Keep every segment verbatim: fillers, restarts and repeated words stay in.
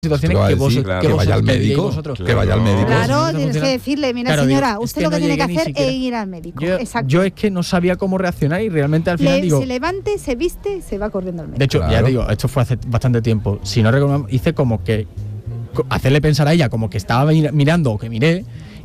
situaciones que, vos, decir, claro, que, que vaya al médico, vosotros. que vaya al médico. Claro, tienes que decirle, mira claro, señora, digo, usted es lo que que no tiene que llegué ni hacer siquiera. es ir al médico. Yo, Exacto. yo es que no sabía cómo reaccionar y realmente al final Le, digo. se levante, se viste y se va corriendo al médico. De hecho, Claro. ya digo, esto fue hace bastante tiempo. Si no recuerdo, hice como que co- hacerle pensar a ella como que estaba mir- mirando o que miré.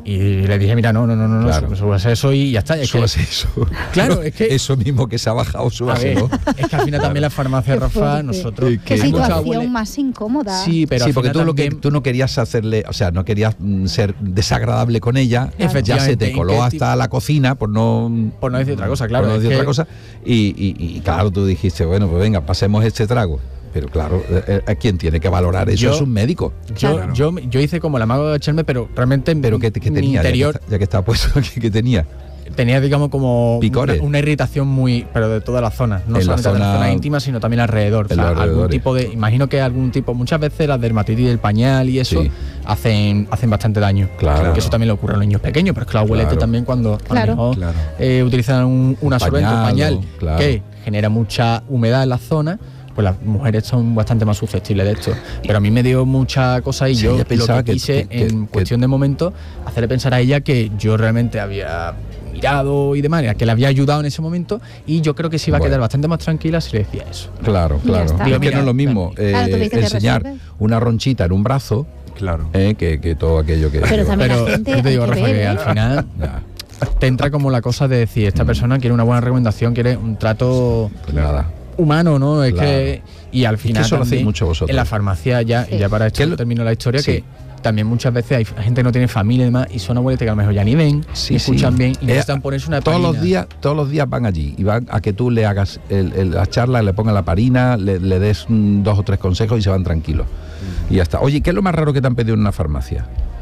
Y le dije, mira, no, no, no, no, Claro. no, subas eso y ya está. Es que, Súbase eso. Claro, es que- Eso mismo que se ha bajado, a súbase, ver, ¿no? es que al final también la farmacia, Qué Rafa, fuerte. nosotros. Y Qué que hay mucha situación abuela- más incómoda. Sí, pero sí, al porque final tú, lo que, también- tú no querías hacerle, o sea, no querías mm, ser desagradable con ella, ya se Efectivamente, te ¿en coló qué hasta tipo- la cocina, por no, Por no decir otra cosa, claro, por no es decir que- otra cosa, y, y, y claro, tú dijiste, bueno, pues venga, pasemos este trago. Pero claro, eh, eh, quien tiene que valorar eso Yo- es un médico. Yo, Claro. yo, yo hice como el amago de echarme, pero realmente Pero que, que mi tenía, interior ya que está, ya que está puesto, que, que tenía. tenía, digamos, como Picores. una, una irritación muy, pero de toda la zona, no En la solamente de la zona- zona íntima, sino también alrededor. O en sea, los algún alrededores. tipo de, imagino que algún tipo, muchas veces la dermatitis del pañal y eso Sí. hacen, hacen bastante daño. Claro. Que eso también le ocurre a los niños pequeños, pero es que los abueletes Claro. también cuando Claro. a lo mejor, Claro. eh, utilizan un, un absorbente, un pañal, pañal, claro. que genera mucha humedad en la zona. Pues las mujeres son bastante más susceptibles de esto. Pero a mí me dio mucha cosa y Sí, yo ella lo pensaba que que- quise, que- en que- cuestión de momento, hacerle pensar a ella que yo realmente había mirado y demás, que le había ayudado en ese momento, y yo creo que se iba a Bueno. quedar bastante más tranquila si le decía eso. Claro, Ya claro. está. Digo, es que Mira, no es lo mismo claro. eh, Claro, tú le dices, te enseñar resuelve. una ronchita en un brazo Claro. eh, que, que todo aquello que... Pero también Pero la gente yo te digo, hay que Rafa, ver, que ¿eh? al final Ya, te entra como la cosa de decir, esta persona quiere una buena recomendación, quiere un trato pues nada. humano, ¿no? Es Claro. que y al final eso lo hacéis también, mucho vosotros. en la farmacia ya, Sí. y ya para esto ¿Qué lo- termino la historia, Sí. que también muchas veces hay gente que no tiene familia y demás, y son abuelos que a lo mejor ya ni ven, Sí, ni escuchan sí. bien, y Eh, necesitan ponerse una Todos los heparina. días, todos los días van allí y van a que tú le hagas el- el- la charla, le pongas la parina, le, le des mm, dos o tres consejos y se van tranquilos. Y ya está. Oye, ¿qué es lo más raro que te han pedido en una farmacia?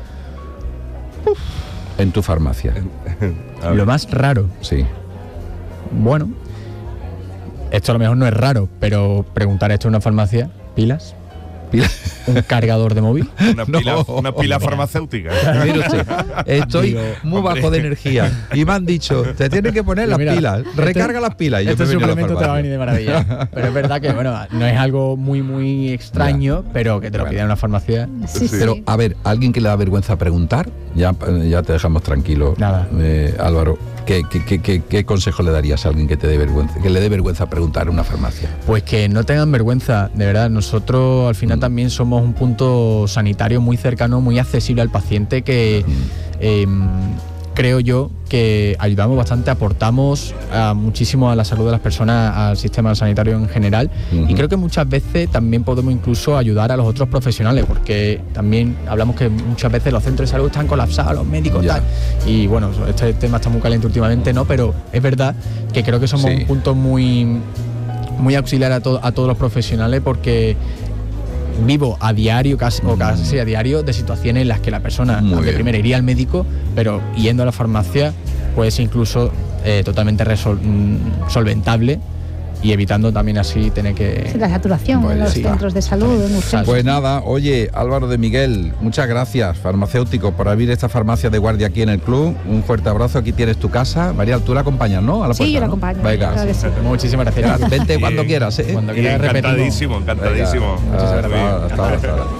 En tu farmacia. A ver. Lo más raro, Sí. bueno, esto a lo mejor no es raro, pero preguntar esto en una farmacia, pilas, Pila- un cargador de móvil. Una pila, No. una pila farmacéutica. Mire usted, estoy Digo, muy hombre. bajo de energía y me han dicho, te tienes que poner las Mira, pilas, este- recarga las pilas. Y yo Este me he venido a la suplemento te va a venir de farmacia. maravilla. Pero es verdad que, bueno, no es algo muy, muy extraño, pero que te lo Bueno. piden en una farmacia. Sí, sí. Pero, a ver, alguien que le da vergüenza preguntar, ya, ya te dejamos tranquilo, Nada. eh, Álvaro. ¿Qué, qué, qué, qué, qué consejo le darías a alguien que te dé vergüenza, que le dé vergüenza preguntar en una farmacia? Pues que no tengan vergüenza, de verdad. Nosotros al final Mm. también somos un punto sanitario muy cercano, muy accesible al paciente, que eh, creo yo que ayudamos bastante, aportamos a muchísimo a la salud de las personas, al sistema sanitario en general. Ujú. Y creo que muchas veces también podemos incluso ayudar a los otros profesionales, porque también hablamos que muchas veces los centros de salud están colapsados, los médicos Ya. tal. Y bueno, este tema está muy caliente últimamente, ¿no? Pero es verdad que creo que somos Sí. un punto muy, muy auxiliar a, to- a todos los profesionales, porque vivo a diario, casi, o casi a diario, de situaciones en las que la persona Muy de bien. primera iría al médico, pero yendo a la farmacia pues incluso eh, totalmente resol- mm, solventable, y evitando también así tener que... Sí, la saturación Pues en los sí. centros de salud, en urgencias. Pues nada, oye, Álvaro de Miguel, muchas gracias, farmacéutico, por abrir esta farmacia de guardia aquí en el club. Un fuerte abrazo, aquí tienes tu casa. María, tú la acompañas, ¿no? A la Sí, puerta, yo la ¿no? acompaño, Venga, claro que sí. Muchísimas gracias. Ya, vente Bien. cuando quieras, ¿eh? Cuando Y quieras repetimos. encantadísimo, encantadísimo. Venga, Muchas hasta gracias. ahora, hasta ahora, hasta ahora.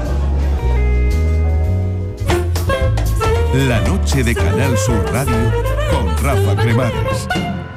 La noche de Canal Sur Radio con Rafa Cremades.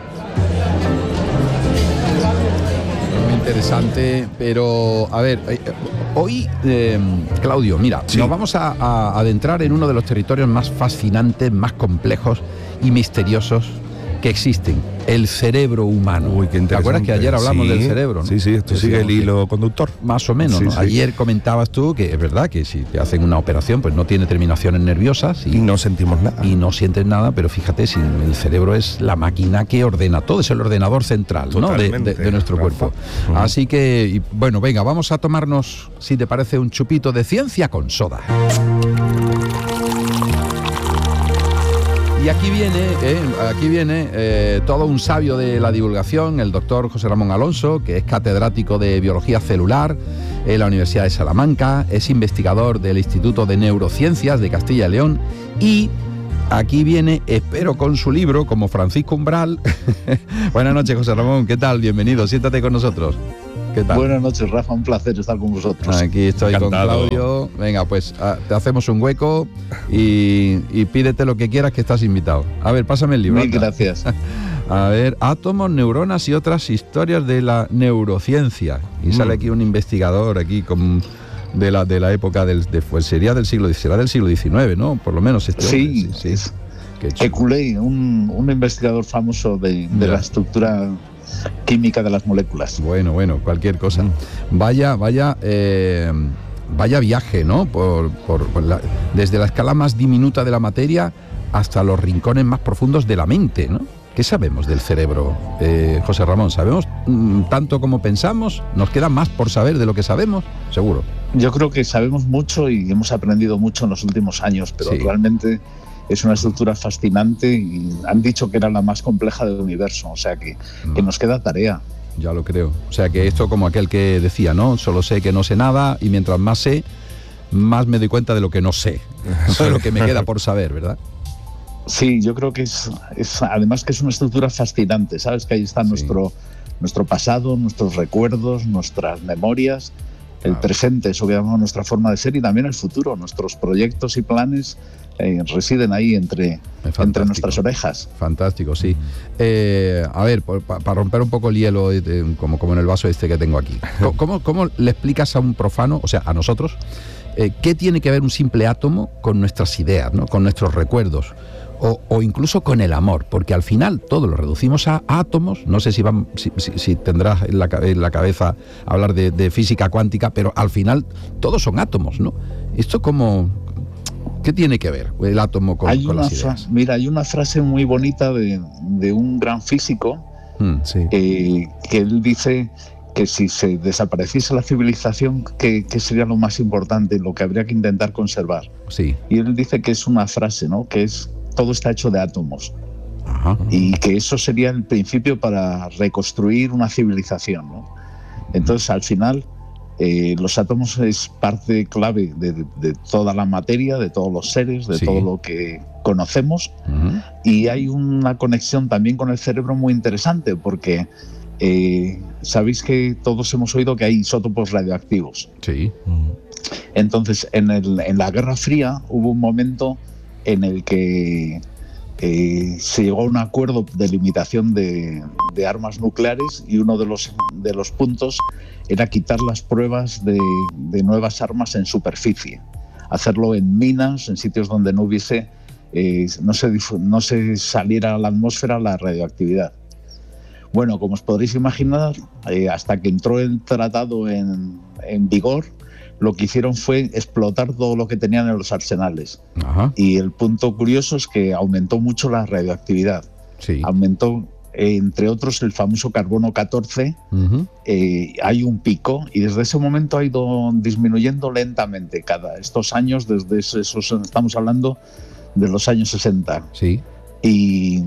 Muy interesante, pero a ver, eh, hoy, eh, Claudio, mira, Sí. nos vamos a, a adentrar en uno de los territorios más fascinantes, más complejos y misteriosos que existen, el cerebro humano. Uy, qué interesante. ¿Te acuerdas que ayer hablamos Sí, del cerebro, no? Sí, sí, esto sigue el Decíamos que- hilo conductor. Más o menos, Sí, ¿no? sí. Ayer comentabas tú que es verdad que si te hacen una operación pues no tiene terminaciones nerviosas Y y, no sentimos nada. y no sientes nada, pero fíjate, si el cerebro es la máquina que ordena todo, es el ordenador central, ¿no? de, Totalmente, de- de nuestro Rafa. cuerpo. Ujú. Así que, y, bueno, venga, vamos a tomarnos, si te parece, un chupito de ciencia con soda. Y aquí viene, eh, aquí viene eh, todo un sabio de la divulgación, el doctor José Ramón Alonso, que es catedrático de Biología Celular en la Universidad de Salamanca, es investigador del Instituto de Neurociencias de Castilla y León, y aquí viene, espero con su libro, como Francisco Umbral. Buenas noches, José Ramón, ¿qué tal? Bienvenido, siéntate con nosotros. ¿Qué tal? Buenas noches, Rafa, un placer estar con vosotros. Aquí estoy Encantado. con Claudio. Venga, pues a, te hacemos un hueco y, y pídete lo que quieras, que estás invitado. A ver, pásame el libro. Mil anda. gracias. A ver, átomos, neuronas y otras historias de la neurociencia. Y sale aquí un investigador aquí con, de, la, de la época del de, pues sería del siglo será del siglo diecinueve, ¿no? Por lo menos este Sí, hombre, sí, es sí. Qué chulo. Eculé, un, un investigador famoso de, de Ya. la estructura química de las moléculas. Bueno, bueno, cualquier cosa. Vaya, vaya, eh, vaya viaje, ¿no? Por, por, por la- desde la escala más diminuta de la materia hasta los rincones más profundos de la mente, ¿no? ¿Qué sabemos del cerebro, eh, José Ramón? ¿Sabemos mm, tanto como pensamos? ¿Nos queda más por saber de lo que sabemos? Seguro. Yo creo que sabemos mucho y hemos aprendido mucho en los últimos años, pero Sí. realmente es una estructura fascinante y han dicho que era la más compleja del universo, o sea que, que nos queda tarea. Ya lo creo. O sea que esto como aquel que decía, ¿no? Solo sé que no sé nada y mientras más sé, más me doy cuenta de lo que no sé. De lo que me queda por saber, ¿verdad? Sí, yo creo que es, es además que es una estructura fascinante, ¿sabes? Que ahí está Sí. nuestro, nuestro pasado, nuestros recuerdos, nuestras memorias, el Claro. presente, eso que llamamos nuestra forma de ser, y también el futuro, nuestros proyectos y planes eh, residen ahí entre, fantástico. entre nuestras orejas. Fantástico, sí. Eh, a ver, para romper un poco el hielo, eh, de- como, como en el vaso este que tengo aquí. Co- ¿Cómo, cómo le explicas a un profano, o sea, a nosotros, eh, qué tiene que ver un simple átomo con nuestras ideas, ¿no? Con nuestros recuerdos? O, o incluso con el amor, porque al final todo lo reducimos a átomos. No sé si, van, si, si- si tendrás en la, ca- en la cabeza hablar de, de física cuántica, pero al final todos son átomos, ¿no? Esto como... ¿Qué tiene que ver el átomo con, hay con una las fra- ideas? mira, hay una frase muy bonita de, de un gran físico Mm, Sí. eh, que él dice que si se desapareciese la civilización, ¿qué, qué sería lo más importante, lo que habría que intentar conservar? sí. Y él dice que es una frase, ¿no? Que es todo está hecho de átomos Ajá. y que eso sería el principio para reconstruir una civilización, ¿no? Entonces, al final, eh, los átomos es parte clave de, de- de toda la materia, de todos los seres, de Sí. todo lo que conocemos, Ujú. y hay una conexión también con el cerebro muy interesante porque eh, sabéis que todos hemos oído que hay isótopos radioactivos. Sí. Entonces, en, el- en la Guerra Fría hubo un momento en el que eh, se llegó a un acuerdo de limitación de, de armas nucleares, y uno de los, de los puntos era quitar las pruebas de, de nuevas armas en superficie, hacerlo en minas, en sitios donde no hubiese, eh, no, se, difu- no se saliera a la atmósfera la radioactividad. Bueno, como os podréis imaginar, eh, hasta que entró el tratado en, en vigor, lo que hicieron fue explotar todo lo que tenían en los arsenales. Ajá. Y el punto curioso es que aumentó mucho la radioactividad. Sí. Aumentó, eh, entre otros, el famoso carbono catorce. Ujú. Eh, hay un pico y desde ese momento ha ido disminuyendo lentamente cada estos años, desde esos, estamos hablando de los años sesenta. Sí. Y,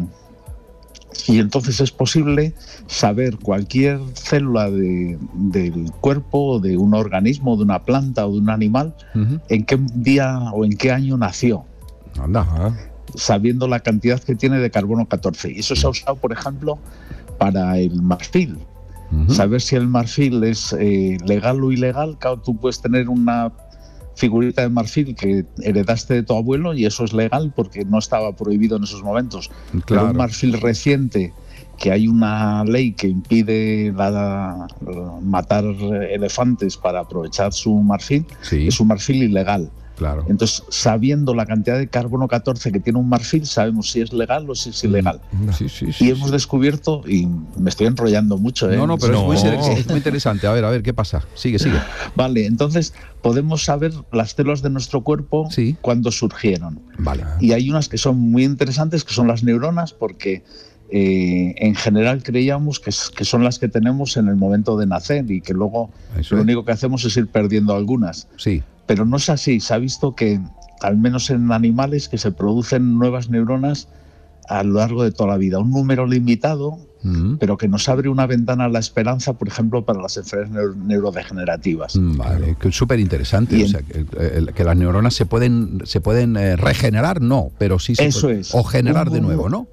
y entonces es posible saber cualquier célula de- del cuerpo, de un organismo, de una planta o de un animal, Ujú. en qué día o en qué año nació, Anda. Ah, sabiendo la cantidad que tiene de carbono catorce. Y eso se ha usado, por ejemplo, para el marfil. Ujú. Saber si el marfil es eh, legal o ilegal. Claro, tú puedes tener una figurita de marfil que heredaste de tu abuelo y eso es legal porque no estaba prohibido en esos momentos. Pero Claro. un marfil reciente, que hay una ley que impide la- la- matar elefantes para aprovechar su marfil, Sí. es un marfil ilegal. Claro. Entonces, sabiendo la cantidad de carbono catorce que tiene un marfil, sabemos si es legal o si es ilegal. Sí, sí, sí. Y hemos descubierto, y me estoy enrollando mucho, ¿eh? No, no, pero No. Es, muy, inter- es muy interesante. A ver, a ver, ¿qué pasa? Sigue, sigue. Vale, entonces podemos saber las células de nuestro cuerpo Sí. cuando surgieron. Vale. Y hay unas que son muy interesantes, que son las neuronas, porque eh, en general creíamos que, es- que son las que tenemos en el momento de nacer y que luego Eso lo es. único que hacemos es ir perdiendo algunas. Sí. Pero no es así. Se ha visto que, al menos en animales, que se producen nuevas neuronas a lo largo de toda la vida. Un número limitado, Ujú. pero que nos abre una ventana a la esperanza, por ejemplo, para las enfermedades neur- neurodegenerativas. Mm, Vale, que es súper interesante. Y O en- sea, que, el- que las neuronas se pueden, se pueden eh, regenerar, no, pero sí se Eso pueden- es. O generar de Hubo- nuevo, ¿no?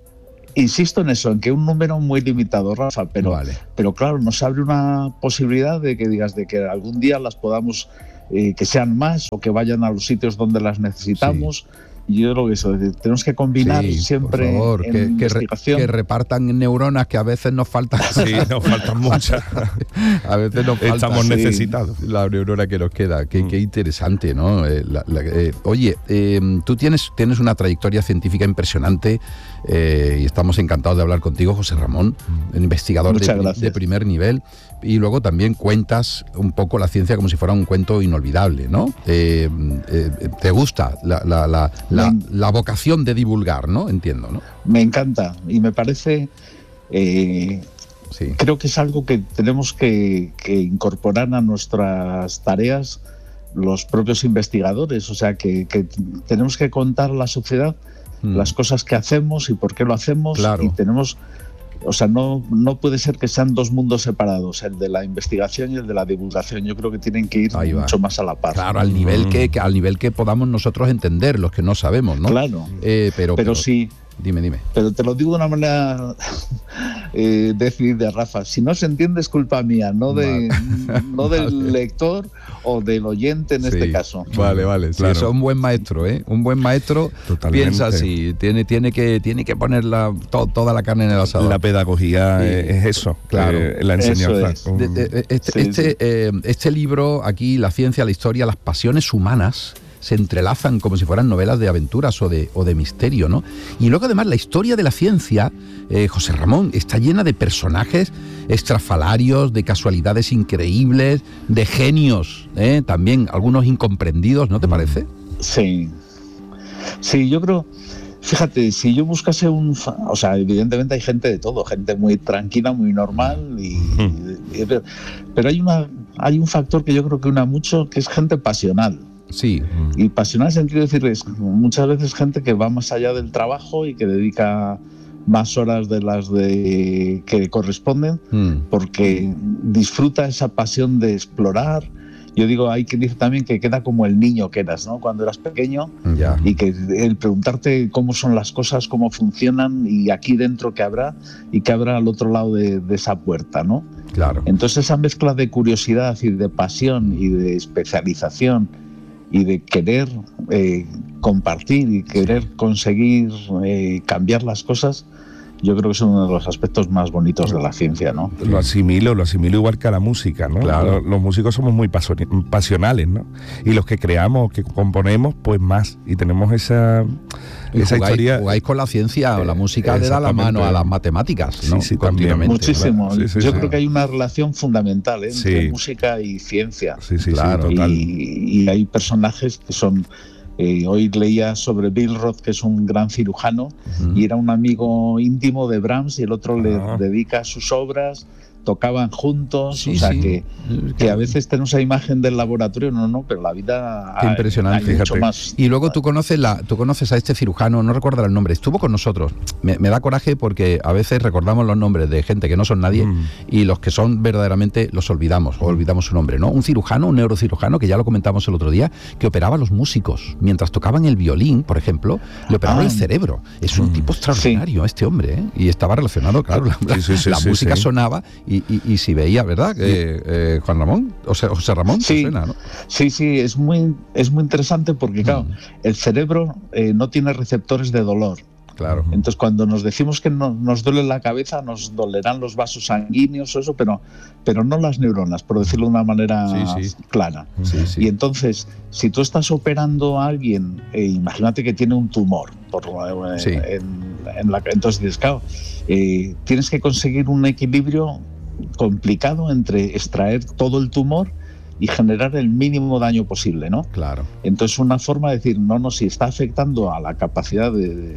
insisto en eso, en que un número muy limitado, Rafa, pero, Vale. pero claro, nos abre una posibilidad de que digas, de que algún día las podamos, eh, que sean más o que vayan a los sitios donde las necesitamos. Y yo creo que eso, tenemos que combinar Sí, siempre por favor, en que, que, re- investigación. que repartan neuronas que a veces nos faltan. Sí, nos faltan muchas. A veces nos faltan. Estamos sí. necesitados. La neurona que nos queda. Qué, Mm. qué interesante, ¿no? Eh, la- la- eh, oye, eh, tú tienes, tienes una trayectoria científica impresionante eh, y estamos encantados de hablar contigo, José Ramón, un investigador de, Muchas pri- gracias. de primer nivel. Y luego también cuentas un poco la ciencia como si fuera un cuento inolvidable, ¿no? Eh, eh, ¿Te gusta la, la, la, la, Me- la vocación de divulgar, ¿no? Entiendo, ¿no? Me encanta y me parece, eh, Sí. creo que es algo que tenemos que, que incorporar a nuestras tareas los propios investigadores, o sea, que, que tenemos que contar a la sociedad Mm. las cosas que hacemos y por qué lo hacemos, Claro. y tenemos, o sea, no, no puede ser que sean dos mundos separados, el de la investigación y el de la divulgación. Yo creo que tienen que ir Ahí va. mucho más a la par. Claro, al nivel que, que al nivel que podamos nosotros entender, los que no sabemos, ¿no? Claro. Eh, pero, Pero sí, Dime, dime. pero te lo digo de una manera eh, decidida, Rafa. Si no se entiende es culpa mía, no de no del Vale. lector o del oyente en este Sí. caso. Vale, vale. Sí, Claro. eso es un buen maestro, ¿eh? Un buen maestro Totalmente. piensa así, tiene, tiene, que, tiene que poner la, to- toda la carne en el asador. La pedagogía Sí. es, es eso, Claro. eh, la Eso enseñanza. es. Un- De- de- este, Sí, este, sí. eh, este libro, aquí, la ciencia, la historia, las pasiones humanas, se entrelazan como si fueran novelas de aventuras o de, o de misterio, ¿no? Y luego además la historia de la ciencia, eh, José Ramón, está llena de personajes estrafalarios, de casualidades increíbles, de genios, ¿eh? También algunos incomprendidos, ¿no te parece? Sí. Sí, yo creo, fíjate, si yo buscase un, fa- o sea, evidentemente hay gente de todo, gente muy tranquila, muy normal, y, y- pero, pero hay una, hay un factor que yo creo que una mucho, que es gente pasional. Sí. Y pasional en el sentido de decir, es muchas veces gente que va más allá del trabajo y que dedica más horas de las de que corresponden, Mm. porque disfruta esa pasión de explorar. Yo digo, hay quien dice también que queda como el niño que eras, ¿no? Cuando eras pequeño, Ya. y que el preguntarte cómo son las cosas, cómo funcionan, y aquí dentro qué habrá, y qué habrá al otro lado de, de esa puerta, ¿no? Claro. Entonces esa mezcla de curiosidad y de pasión y de especialización y de querer eh, compartir y querer conseguir eh, cambiar las cosas, yo creo que es uno de los aspectos más bonitos de la ciencia, ¿no? Lo asimilo, lo asimilo igual que a la música, ¿no? Claro. Los, los músicos somos muy paso- pasionales, ¿no? Y los que creamos, que componemos, pues más. Y tenemos esa, Y esa jugáis, historia. jugáis con la ciencia, o la Eh, música le da la exactamente. mano a las matemáticas, ¿no? Sí, sí, también. Continuamente. Muchísimo. Sí, sí, yo sí. creo que hay una relación fundamental, ¿eh? entre Sí. música y ciencia. Sí, sí, Claro. sí, total. Y, y hay personajes que son... eh, hoy leía sobre Bill Roth, que es un gran cirujano, Ujú. y era un amigo íntimo de Brahms, y el otro Ah. le dedica sus obras, tocaban juntos, Sí, o sea sí. que, que a veces tenemos esa imagen del laboratorio, no, no, pero la vida Qué hay- impresionante, hay mucho fíjate. más. Y luego tú conoces la, tú conoces a este cirujano, no recuerdo el nombre, estuvo con nosotros. Me, me da coraje porque a veces recordamos los nombres de gente que no son nadie Mm. y los que son verdaderamente los olvidamos, o olvidamos su nombre, ¿no? Un cirujano, un neurocirujano, que ya lo comentamos el otro día, que operaba a los músicos. Mientras tocaban el violín, por ejemplo, le operaba Ah. el cerebro. Es un tipo extraordinario este hombre, ¿eh? Y estaba relacionado, claro, la, Sí, sí, sí, la sí, música sí. sonaba y, y, y si veía, ¿verdad? Eh, eh, Juan Ramón, o sea, José Ramón, ¿te Sí. suena, no? Sí, sí, es muy, es muy interesante porque, claro, Mm. el cerebro eh, no tiene receptores de dolor. Claro. Entonces, cuando nos decimos que no- nos duele la cabeza, nos dolerán los vasos sanguíneos o eso, pero, pero no las neuronas, por decirlo de una manera Sí, sí. clara. Sí, sí. Y entonces, si tú estás operando a alguien, eh, imagínate que tiene un tumor, por, eh, Sí. en, en la, entonces dices, claro, eh, tienes que conseguir un equilibrio complicado entre extraer todo el tumor y generar el mínimo daño posible, ¿no? Claro. Entonces, una forma de decir, no, no, si está afectando a la capacidad de,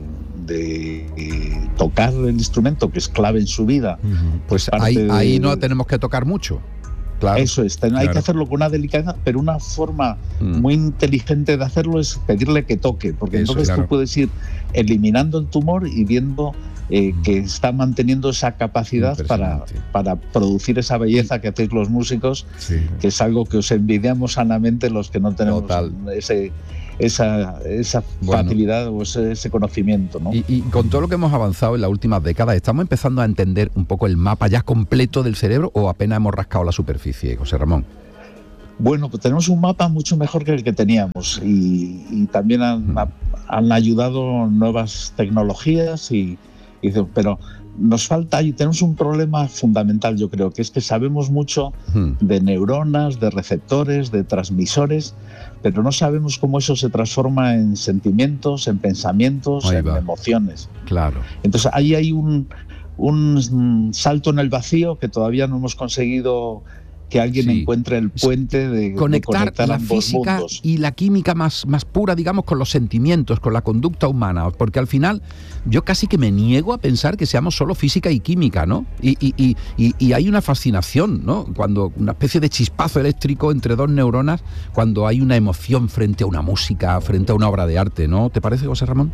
de, eh, tocar el instrumento, que es clave en su vida, Pues parte ahí, de- ahí no tenemos que tocar mucho. Claro. eso es, ten- hay claro. que hacerlo con una delicadeza, pero una forma Mm. muy inteligente de hacerlo es pedirle que toque, porque Eso, entonces claro. tú puedes ir eliminando el tumor y viendo eh, Mm. que está manteniendo esa capacidad para, Impresionante. para producir esa belleza que hacéis los músicos, Sí. que es algo que os envidiamos sanamente los que no tenemos Total. ese, esa, esa Bueno. facilidad o ese, ese conocimiento, ¿no? Y, y con todo lo que hemos avanzado en las últimas décadas, ¿estamos empezando a entender un poco el mapa ya completo del cerebro o apenas hemos rascado la superficie, José Ramón? Bueno, pues tenemos un mapa mucho mejor que el que teníamos y, y también han, Mm. han ayudado nuevas tecnologías, y, y pero nos falta, y tenemos un problema fundamental, yo creo, que es que sabemos mucho Hmm. de neuronas, de receptores, de transmisores, pero no sabemos cómo eso se transforma en sentimientos, en pensamientos, Ahí en va. emociones. Claro. Entonces ahí hay un, un salto en el vacío que todavía no hemos conseguido que alguien Sí. encuentre el puente de de Conectar, conectar la ambos física mundos. y la química más, más pura, digamos, con los sentimientos, con la conducta humana, porque al final yo casi que me niego a pensar que seamos solo física y química, ¿no? Y, y, y, y, y hay una fascinación, ¿no? Cuando una especie de chispazo eléctrico entre dos neuronas, cuando hay una emoción frente a una música, frente a una obra de arte, ¿no? ¿Te parece, José Ramón?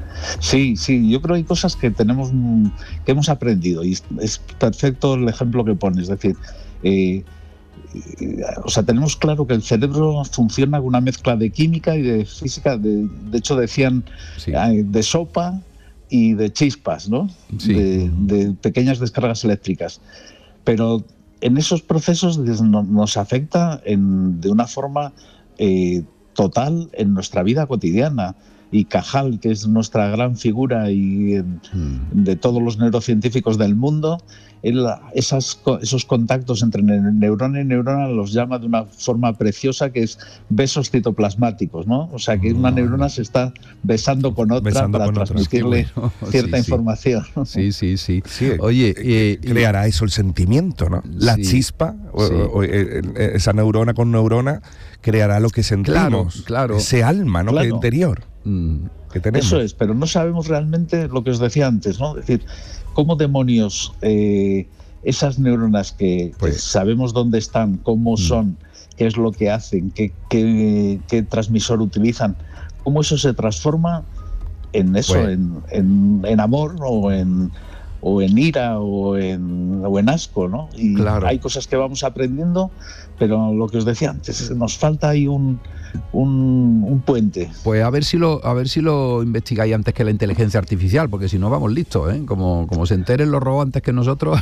Sí, sí, yo creo que hay cosas que tenemos, mm, que hemos aprendido, y es, es perfecto el ejemplo que pones, es decir, eh, eh, o sea, tenemos claro que el cerebro funciona con una mezcla de química y de física, de, de hecho decían Sí. eh, de sopa y de chispas, ¿no? Sí. De, de pequeñas descargas eléctricas, pero en esos procesos des- no- nos afecta en- de una forma eh, total en nuestra vida cotidiana. Y Cajal, que es nuestra gran figura y en- Mm. de todos los neurocientíficos del mundo, él esas, co- esos contactos entre ne- neurona y neurona los llama de una forma preciosa, que es besos citoplasmáticos, ¿no? O sea, que una neurona se está besando con otra Besando para con otra. transmitirle Qué bueno. cierta Sí, sí. información. Sí, sí, sí. Sí, Oye, eh, eh, creará eso el sentimiento, ¿no? La Sí. chispa, o- Sí. o- eh, eh, esa neurona con neurona creará lo que sentimos. Claro, claro. Ese alma, ¿no? Claro. Que interior mm, que tenemos. Eso es, pero no sabemos realmente lo que os decía antes, ¿no? Es decir, cómo demonios eh, esas neuronas que, que Pues- sabemos dónde están, cómo Mm. son, qué es lo que hacen, qué, qué, qué transmisor utilizan, cómo eso se transforma en eso, Pues- en, en, en amor o en, o en ira o en, o en asco, ¿no? Y Claro. hay cosas que vamos aprendiendo, pero lo que os decía antes, nos falta ahí un, un, un puente. Pues a ver si lo, a ver si lo investigáis antes que la inteligencia artificial, porque si no vamos listos, ¿eh? Como, como se enteren los robots antes que nosotros.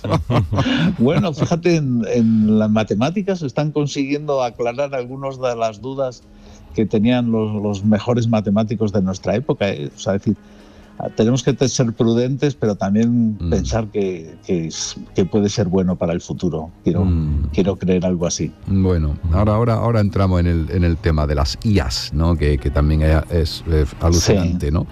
Bueno, fíjate, en, en las matemáticas están consiguiendo aclarar algunas de las dudas que tenían los, los mejores matemáticos de nuestra época, ¿eh? O sea, es decir, tenemos que te- ser prudentes, pero también Mm. pensar que, que, es- que puede ser bueno para el futuro. Quiero, Mm. quiero creer algo así. Bueno, ahora, ahora, ahora entramos en el, en el tema de las I As, ¿no? Que, que también es, es, es alucinante, Sí. ¿no?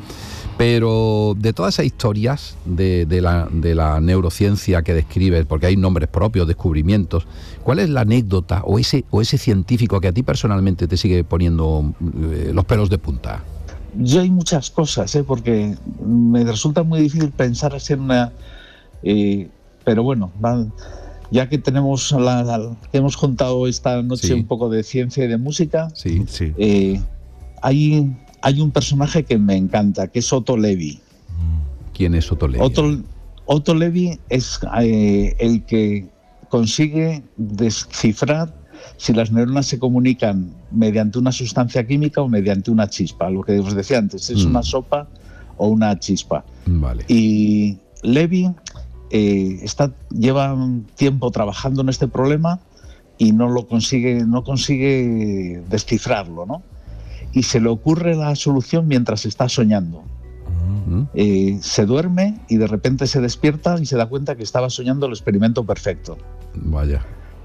Pero de todas esas historias de, de, la, de la neurociencia que describes, porque hay nombres propios, descubrimientos, ¿cuál es la anécdota o ese, o ese científico que a ti personalmente te sigue poniendo eh, los pelos de punta? Yo hay muchas cosas, ¿eh? Porque me resulta muy difícil pensar así en una... eh, pero bueno, va- ya que tenemos la, la- que hemos contado esta noche Sí. un poco de ciencia y de música, Sí. Sí. eh, hay, hay un personaje que me encanta, que es Otto Levi. ¿Quién es Otto Levi? Otto, Otto Levi es eh, el que consigue descifrar si las neuronas se comunican mediante una sustancia química o mediante una chispa. Lo que os decía antes, es Mm. una sopa o una chispa. Vale. Y Levi eh, está, lleva un tiempo trabajando en este problema y no lo consigue, no consigue descifrarlo, ¿no? Y se le ocurre la solución mientras está soñando. ¿Mm? Eh, se duerme y de repente se despierta y se da cuenta que estaba soñando el experimento perfecto. Vaya.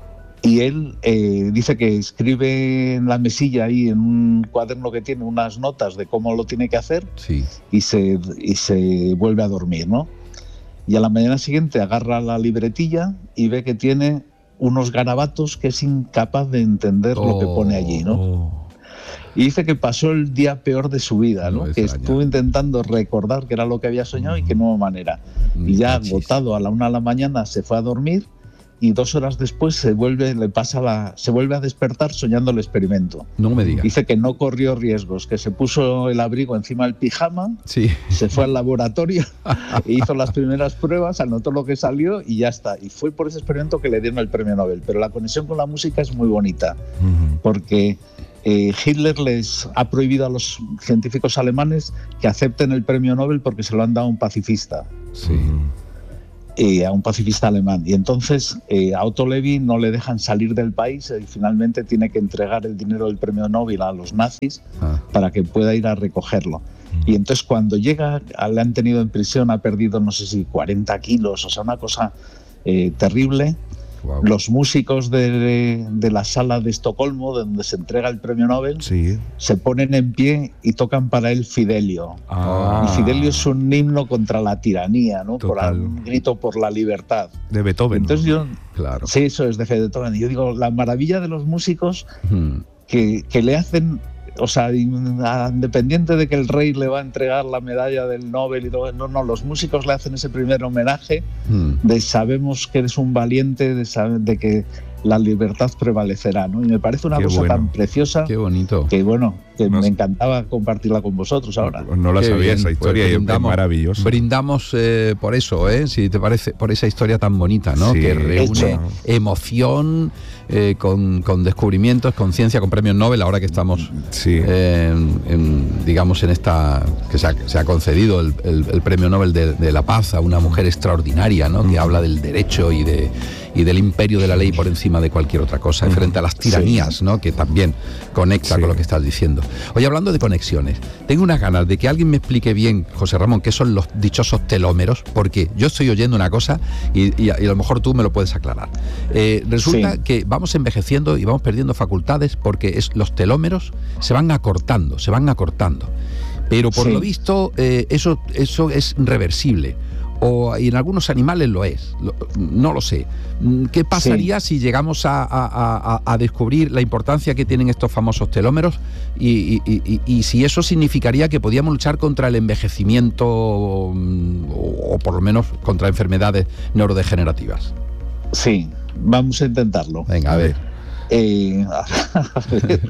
Y él eh, dice que escribe en la mesilla ahí en un cuaderno que tiene unas notas de cómo lo tiene que hacer Sí. y se, y se vuelve a dormir, ¿no? Y a la mañana siguiente agarra la libretilla y ve que tiene unos garabatos que es incapaz de entender lo que pone allí, ¿no? Oh. Y dice que pasó el día peor de su vida, No ¿no? me Que extraña. estuvo intentando recordar qué era lo que había soñado y que no hubo manera. Y ya Cachis. agotado a la una de la mañana se fue a dormir y dos horas después se vuelve, le pasa la, se vuelve a despertar soñando el experimento. No me digas. Dice que no corrió riesgos, que se puso el abrigo encima del pijama, Sí. se fue al laboratorio e hizo las primeras pruebas, anotó lo que salió y ya está. Y fue por ese experimento que le dieron el premio Nobel. Pero la conexión con la música es muy bonita, Ujú. porque eh, Hitler les ha prohibido a los científicos alemanes que acepten el premio Nobel porque se lo han dado a un pacifista. Sí. Eh, a un pacifista alemán. Y entonces eh, a Otto Levi no le dejan salir del país y finalmente tiene que entregar el dinero del premio Nobel a los nazis Ah. para que pueda ir a recogerlo. Y entonces cuando llega, le han tenido en prisión, ha perdido no sé si cuarenta kilos, o sea, una cosa eh, terrible. Wow. Los músicos de, de la sala de Estocolmo, donde se entrega el premio Nobel, Sí. se ponen en pie y tocan para él Fidelio. Ah. Y Fidelio es un himno contra la tiranía, ¿no? Por Total. un grito por la libertad. De Beethoven. Entonces yo, Claro. sí, eso es de Beethoven. Yo digo, la maravilla de los músicos Hmm. que, que le hacen, o sea, independiente de que el rey le va a entregar la medalla del Nobel y todo, no, no, los músicos le hacen ese primer homenaje Hmm. de sabemos que eres un valiente, de, saber, de que la libertad prevalecerá, ¿no? Y me parece una Qué cosa bueno. tan preciosa Qué bonito. que, bueno, que No me sé. encantaba compartirla con vosotros ahora. No la Qué sabía bien, esa pues historia y es brindamos- maravillosa. Brindamos eh, por eso, ¿eh? Si te parece, por esa historia tan bonita, ¿no? Sí. Que reúne Hecho. emoción eh, con, con descubrimientos, con ciencia, con premios Nobel, ahora que estamos, Sí. eh, en, en, digamos, en esta, que se ha, se ha concedido el, el- el premio Nobel de, de la Paz a una mujer extraordinaria, ¿no? Que habla del derecho y de y del imperio de la ley por encima de cualquier otra cosa, Mm. frente a las tiranías, ¿no? Que también conecta Sí. con lo que estás diciendo. Oye, hablando de conexiones, tengo unas ganas de que alguien me explique bien, José Ramón, qué son los dichosos telómeros, porque yo estoy oyendo una cosa y, y a, y a lo mejor tú me lo puedes aclarar. Eh, resulta Sí. que vamos envejeciendo y vamos perdiendo facultades porque es, los telómeros se van acortando, se van acortando. Pero por Sí. lo visto eh, eso, eso es reversible. O y en algunos animales lo es, lo- no lo sé. ¿Qué pasaría si llegamos a, a- a- a descubrir la importancia que tienen estos famosos telómeros y, y- y- y si eso significaría que podíamos luchar contra el envejecimiento mm, o, o por lo menos contra enfermedades neurodegenerativas? Sí, vamos a intentarlo. Venga, a ver. Eh, a ver,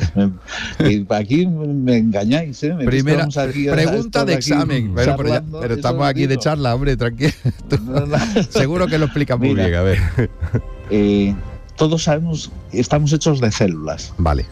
eh, aquí me engañáis, ¿eh? Me Primera estamos aquí a pregunta estar de aquí examen. Bueno, pero, ya- charlando, pero eso estamos os aquí de digo. charla, hombre, tranquilo. Tú- No, no. Seguro que lo explicas muy Mira. bien, a ver. Eh, todos sabemos, estamos hechos de células Vale.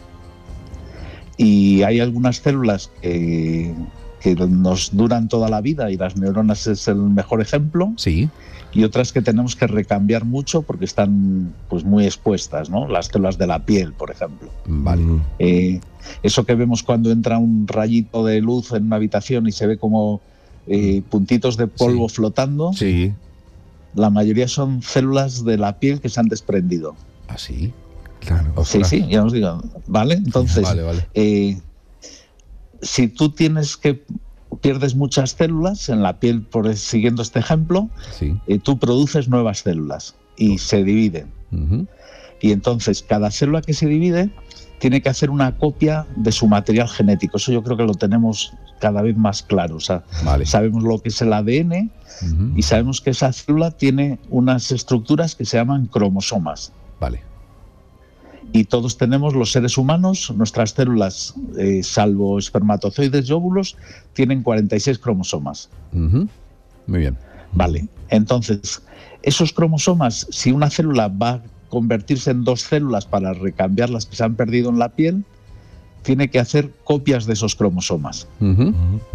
y hay algunas células que, que nos duran toda la vida y las neuronas es el mejor ejemplo, Sí. y otras que tenemos que recambiar mucho porque están pues muy expuestas, ¿no? Las células de la piel, por ejemplo. Vale. Mm. Eh, eso que vemos cuando entra un rayito de luz en una habitación y se ve como eh, puntitos de polvo Sí. flotando, Sí. la mayoría son células de la piel que se han desprendido. Así. Claro. Sí, sí, ya os digo. ¿Vale? Entonces, Vale, vale. eh, si tú tienes que pierdes muchas células en la piel, por siguiendo este ejemplo, Sí. eh, tú produces nuevas células y se dividen. Ujú. Y entonces cada célula que se divide tiene que hacer una copia de su material genético. Eso yo creo que lo tenemos cada vez más claro. O sea, Vale. sabemos lo que es el A D N Ujú. y sabemos que esa célula tiene unas estructuras que se llaman cromosomas. Vale. Y todos tenemos, los seres humanos, nuestras células, eh, salvo espermatozoides y óvulos, tienen cuarenta y seis cromosomas. Ujú. Muy bien. Vale. Entonces, esos cromosomas, si una célula va a convertirse en dos células para recambiar las que se han perdido en la piel, tiene que hacer copias de esos cromosomas. Ujú.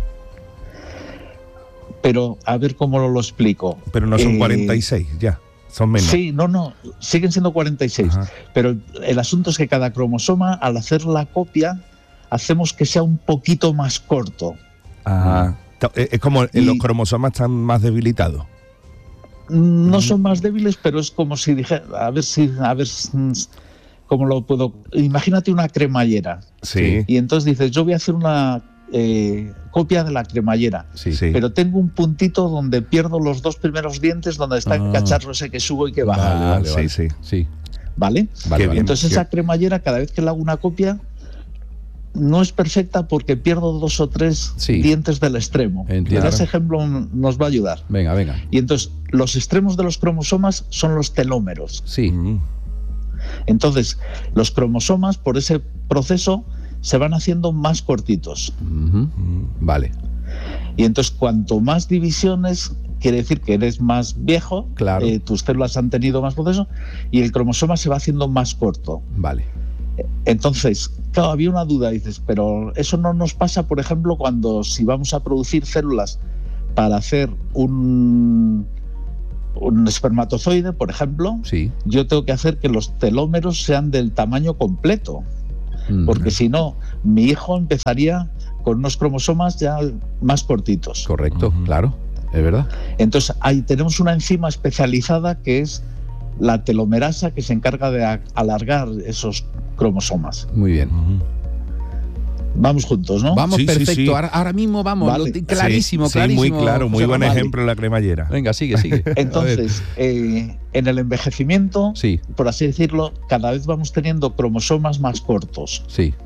Pero a ver cómo lo, lo explico. Pero no son Eh, cuarenta y seis ya, son menos. Sí, no, no, siguen siendo cuarenta y seis. Ajá. Pero el, el asunto es que cada cromosoma, al hacer la copia, hacemos que sea un poquito más corto. Ah, ta- eh, es como eh, Y- los cromosomas están más debilitados. No son más débiles, pero es como si dijera, a ver si, a ver mm, cómo lo puedo. Imagínate una cremallera Sí. y entonces dices, yo voy a hacer una eh, copia de la cremallera, Sí. Sí. pero tengo un puntito donde pierdo los dos primeros dientes, donde está el Ah. cacharro ese que subo y que baja, Vale, vale, sí, vale. sí. Sí. ¿vale? Vale, Qué vale. bien. Entonces qué- esa cremallera, cada vez que le hago una copia, no es perfecta porque pierdo dos o tres Sí. dientes del extremo. Entiendo. Pero ese ejemplo n- nos va a ayudar. Venga, venga. Y entonces, los extremos de los cromosomas son los telómeros. Sí. Mm. Entonces, los cromosomas, por ese proceso, se van haciendo más cortitos. Ujú. Mm. Vale. Y entonces, cuanto más divisiones, quiere decir que eres más viejo, Claro. eh, tus células han tenido más proceso, y el cromosoma se va haciendo más corto. Vale. Entonces, claro, había una duda, dices, pero eso no nos pasa, por ejemplo, cuando si vamos a producir células para hacer un, un espermatozoide, por ejemplo, Sí. yo tengo que hacer que los telómeros sean del tamaño completo, Mm. porque si no, mi hijo empezaría con unos cromosomas ya más cortitos. Correcto, Ujú. claro, es verdad. Entonces, ahí tenemos una enzima especializada que es la telomerasa, que se encarga de a- alargar esos cromosomas. Muy bien. Ujú. Vamos juntos, ¿no? Vamos, Sí, sí, perfecto. sí. Ahora, ahora mismo vamos. Vale. lo- clarísimo, Sí, sí, clarísimo. muy claro, muy José buen Ramón. ejemplo la cremallera. Venga, sigue, sigue. A ver. Entonces, eh, en el envejecimiento, Sí, por así decirlo, cada vez vamos teniendo cromosomas más cortos. sí.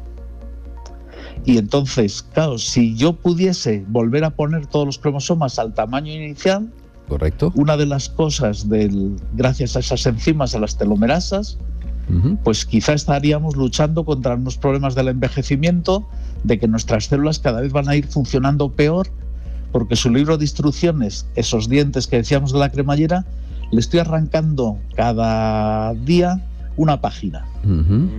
Y entonces, claro, si yo pudiese volver a poner todos los cromosomas al tamaño inicial, Correcto. una de las cosas, del, gracias a esas enzimas, a las telomerasas, Ujú. pues quizá estaríamos luchando contra unos problemas del envejecimiento, de que nuestras células cada vez van a ir funcionando peor, porque su libro de instrucciones, esos dientes que decíamos de la cremallera, le estoy arrancando cada día una página. Ujú.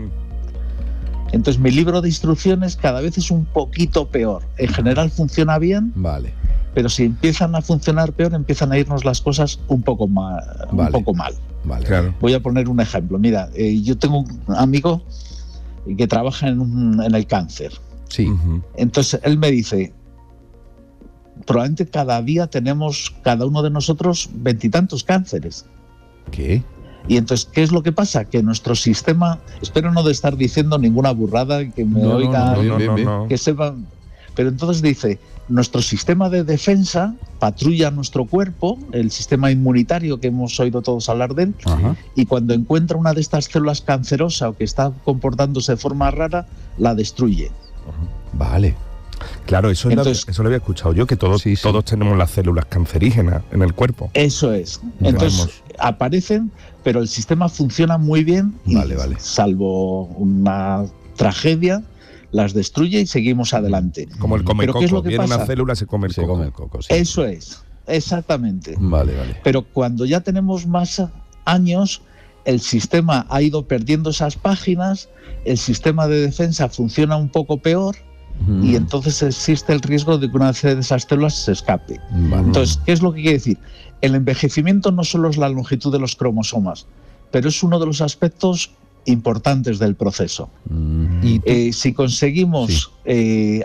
Entonces mi libro de instrucciones cada vez es un poquito peor. En general funciona bien, Vale. pero si empiezan a funcionar peor, empiezan a irnos las cosas un poco, ma- Vale. un poco mal. Vale. Claro. Voy a poner un ejemplo. Mira, eh, yo tengo un amigo que trabaja en, un- en el cáncer. Sí. Ujú. Entonces él me dice, probablemente cada día tenemos, cada uno de nosotros, veintitantos cánceres. ¿Qué? Y entonces, ¿qué es lo que pasa? Que nuestro sistema, espero no de estar diciendo ninguna burrada, que me No, no, oiga, no, No, bien, no, bien. no. que sepan. Pero entonces dice, nuestro sistema de defensa patrulla nuestro cuerpo, el sistema inmunitario que hemos oído todos hablar de él, Ajá. y cuando encuentra una de estas células cancerosas o que está comportándose de forma rara, la destruye. Vale. Claro, eso, es la- Entonces- eso lo había escuchado yo, que todos, Sí, sí. todos tenemos las células cancerígenas en el cuerpo. Eso es. Entonces Vamos. aparecen, pero el sistema funciona muy bien y, Vale, vale. salvo una tragedia, las destruye y seguimos adelante. Como el come ¿Pero coco. qué es lo que Viene una pasa? célula, se come el Se coco. come el coco, sí. Eso es, exactamente. Vale, vale. Pero cuando ya tenemos más años, el sistema ha ido perdiendo esas páginas, el sistema de defensa funciona un poco peor Ujú. y entonces existe el riesgo de que una de esas células se escape. Vale. Entonces, ¿qué es lo que quiere decir? El envejecimiento no solo es la longitud de los cromosomas, pero es uno de los aspectos importantes del proceso. Mm. Y tú- Eh, si conseguimos eh,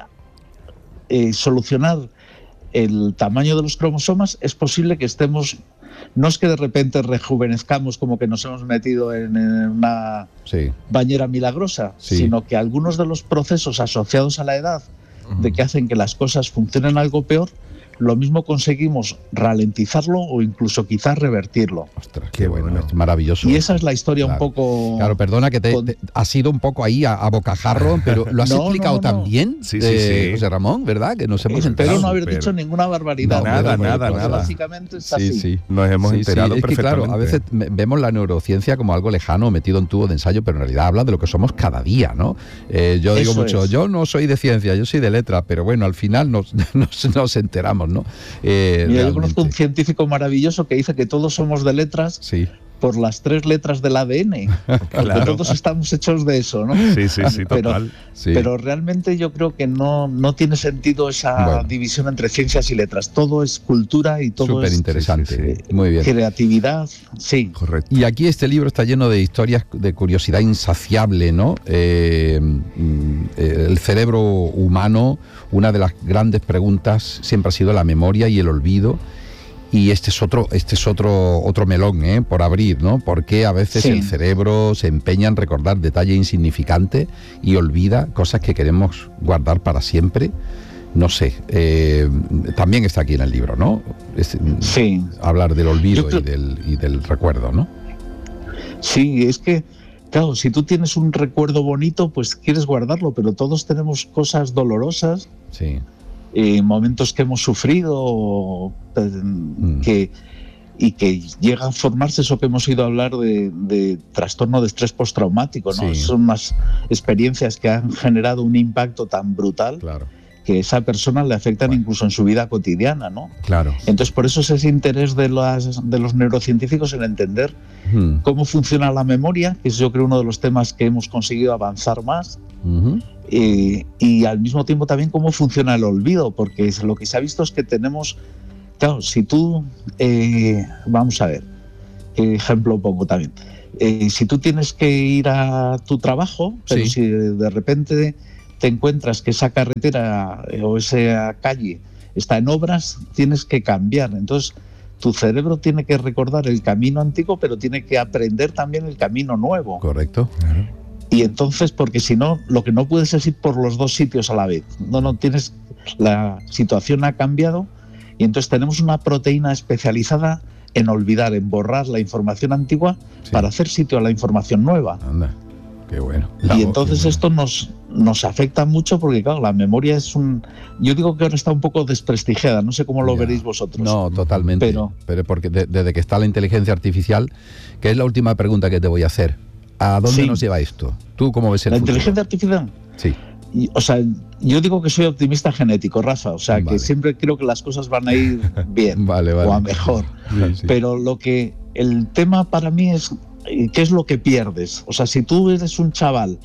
eh, solucionar el tamaño de los cromosomas, es posible que estemos, no es que de repente rejuvenezcamos como que nos hemos metido en, en una sí. bañera milagrosa, Sí. sino que algunos de los procesos asociados a la edad, de que hacen que las cosas funcionen algo peor, lo mismo conseguimos ralentizarlo o incluso quizás revertirlo. Ostras, qué, Qué bueno, bueno. es maravilloso. Y esa es la historia Claro. un poco... Claro, perdona que te, con- te- ha sido un poco ahí a, a bocajarro, pero lo has No, no, explicado no, tan no. bien, Sí, sí, eh, sí. José Ramón, ¿verdad? Que nos hemos Espero enterado. no haber súper. dicho ninguna barbaridad. No, nada, pero nada, pues nada. Básicamente es Sí, así. sí. Nos hemos Sí, sí. enterado Es que claro, a veces perfectamente. me- vemos la neurociencia como algo lejano, metido en tubo de ensayo, pero en realidad habla de lo que somos cada día, ¿no? Eh, yo digo Eso mucho, es. yo no soy de ciencia, yo soy de letra, pero bueno, al final nos, nos, nos enteramos, ¿no? Eh, Mira, yo realmente. conozco un científico maravilloso que dice que todos somos de letras Sí, por las tres letras del A D N. Porque Claro. todos estamos hechos de eso, ¿no? Sí, sí, sí, Pero- total. sí. Pero realmente yo creo que no, no tiene sentido esa Bueno. división entre ciencias y letras. Todo es cultura y todo súper es interesante. sí, sí, Muy bien. creatividad. Sí. Correcto. Y aquí este libro está lleno de historias de curiosidad insaciable, ¿no? Eh, mm, eh, el cerebro humano, una de las grandes preguntas siempre ha sido la memoria y el olvido. Y este es otro, este es otro, otro melón, ¿eh? Por abrir, ¿no? Porque a veces Sí. el cerebro se empeña en recordar detalles insignificantes y olvida cosas que queremos guardar para siempre. No sé, eh, también está aquí en el libro, ¿no? Es, mm, Sí. hablar del olvido Yo creo- y, del, y del recuerdo, ¿no? Sí, es que, claro, si tú tienes un recuerdo bonito, pues quieres guardarlo, pero todos tenemos cosas dolorosas, Sí. eh, momentos que hemos sufrido, eh, que, y que llega a formarse eso que hemos oído hablar de, de trastorno de estrés postraumático, ¿no? Sí. Son unas experiencias que han generado un impacto tan brutal Claro. que esa persona le afectan Bueno. incluso en su vida cotidiana, ¿no? Claro. Entonces, por eso es ese interés de, las, de los neurocientíficos en entender Mm. cómo funciona la memoria, que es yo creo uno de los temas que hemos conseguido avanzar más, Ujú. eh, y al mismo tiempo también cómo funciona el olvido, porque es- lo que se ha visto es que tenemos, claro, si tú, eh, vamos a ver, qué ejemplo pongo también, Eh, si tú tienes que ir a tu trabajo, pero Sí. si de repente te encuentras que esa carretera eh, o esa calle está en obras, tienes que cambiar. Entonces, tu cerebro tiene que recordar el camino antiguo, pero tiene que aprender también el camino nuevo. Correcto. Y entonces, porque si no, lo que no puedes es ir por los dos sitios a la vez. No, no, tienes, la situación ha cambiado y entonces tenemos una proteína especializada en olvidar, en borrar la información antigua Sí. para hacer sitio a la información nueva. Anda, qué bueno. Y entonces esto nos, nos afecta mucho porque, claro, la memoria es un... Yo digo que ahora está un poco desprestigiada, no sé cómo lo Ya. veréis vosotros. No, totalmente. Pero- Pero porque de- desde que está la inteligencia artificial, que es la última pregunta que te voy a hacer. ¿A dónde Sí. nos lleva esto? ¿Tú cómo ves el La futuro? inteligencia artificial... Sí. Y, o sea, yo digo que soy optimista genético, Rafa, o sea, Vale. que siempre creo que las cosas van a ir bien Vale, vale. o a mejor. Sí, sí. Pero lo que el tema para mí es eh, qué es lo que pierdes. O sea, si tú eres un chaval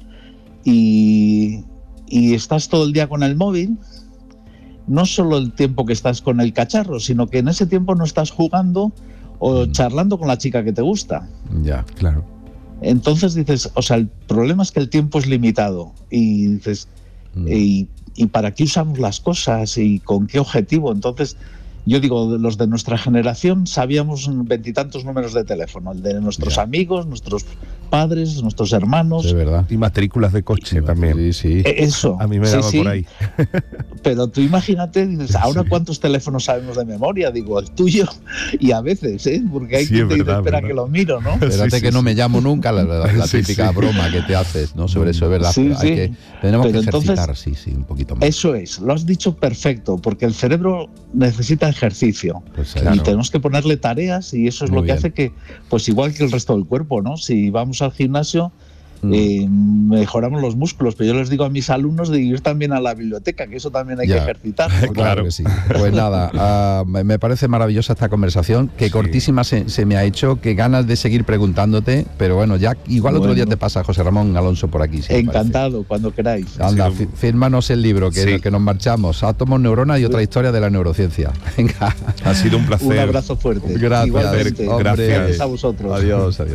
y, y estás todo el día con el móvil, no solo el tiempo que estás con el cacharro, sino que en ese tiempo no estás jugando o Mm. charlando con la chica que te gusta. Ya. Claro. Entonces dices, o sea, el problema es que el tiempo es limitado y dices, Mm. y, y para qué usamos las cosas y con qué objetivo. Entonces, yo digo, los de nuestra generación sabíamos veintitantos números de teléfono, el de nuestros Ya. amigos, nuestros padres, nuestros hermanos. De verdad. Y matrículas de coche también. Sí, sí. Eh, Eso. A mí me sí, daba sí. por ahí. Pero tú imagínate, dices, ahora cuántos teléfonos sabemos de memoria, digo, el tuyo, y a veces, ¿eh? Porque hay Sí, quien es te dice, verdad, espera verdad. que lo miro, ¿no? Espérate Sí, que sí, no sí. me llamo nunca, la, la- la Sí, típica sí. broma que te haces, ¿no? Sobre eso, es verdad. Sí, Hay sí. que, tenemos Pero que entonces- ejercitar, sí, sí, un poquito más. Eso es, lo has dicho perfecto, porque el cerebro necesita ejercicio. Pues, Y claro. tenemos que ponerle tareas y eso es Muy lo que bien. hace que, pues igual que el resto del cuerpo, ¿no? Si vamos al gimnasio, Mm. eh, mejoramos los músculos, pero yo les digo a mis alumnos de ir también a la biblioteca, que eso también hay Ya. que ejercitar. Claro, Claro. que sí. Pues nada, ah, me me parece maravillosa esta conversación, que Sí. cortísima se, se me ha hecho, que ganas de seguir preguntándote, pero bueno, ya igual otro Bueno. día te pasa José Ramón Alonso por aquí. si te Encantado, cuando queráis. parece. Anda, Ha sido fi- fírmanos el libro, que, Sí. que nos marchamos. Átomos, neuronas y otra historia de la neurociencia. Venga. Ha sido un placer. Un abrazo fuerte. Gracias, Igualmente. hombre. Gracias a vosotros. Adiós, adiós.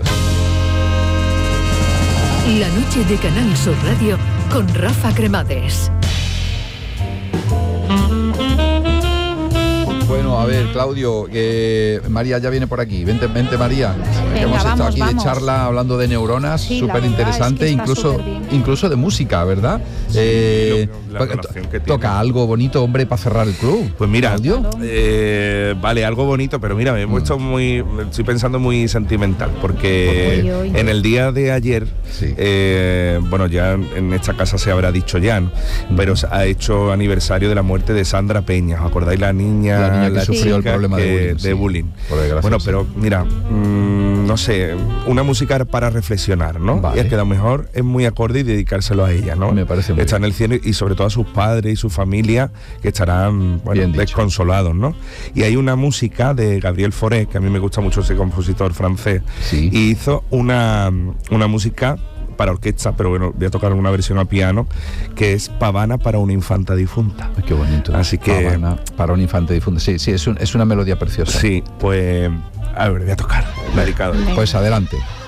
La noche de Canal Sur Radio con Rafa Cremades. Bueno, a ver, Claudio, que María ya viene por aquí. Vente, vente María. Que hemos estado vamos, aquí vamos. de charla hablando de neuronas, Sí, la súper verdad interesante, es que está incluso, súper bien. incluso de música, ¿verdad? Eh, lo- la to- relación que toca tiene. algo bonito, hombre, para cerrar el club. Pues mira, Claudio. eh, vale, algo bonito, pero mira, me he Mm. puesto muy, estoy pensando muy sentimental, porque Uy, uy. en el día de ayer, Sí. eh, bueno, ya en esta casa se habrá dicho ya, ¿no? Pero se ha hecho aniversario de la muerte de Sandra Peña, ¿os acordáis? La niña, La niña que sufrió el chica problema de que- bullying, sí. bullying. Por desgracia, Bueno, sí. pero mira, mm, no sé, una música para reflexionar, ¿no? Vale. Y es que a lo mejor es muy acorde y dedicárselo a ella, ¿no? Me parece muy Está en bien. el cielo y sobre todo a sus padres y su familia que estarán, bueno, Bien dicho. desconsolados, ¿no? Y hay una música de Gabriel Fauré, que a mí me gusta mucho ese compositor francés, Sí. y hizo una, una música para orquesta, pero bueno, voy a tocar una versión a piano, que es Pavana para una infanta difunta. Ay, qué bonito. Así que- Pavana para un infante difunto. Sí, sí, es, un- es una melodía preciosa. Sí, pues a ver, voy a tocar, dedicado. Pues adelante.